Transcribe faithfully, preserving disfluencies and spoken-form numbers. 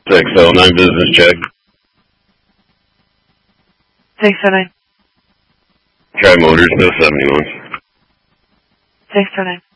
six oh nine business check. six oh nine. Try Motors, no seventy-one. six oh nine.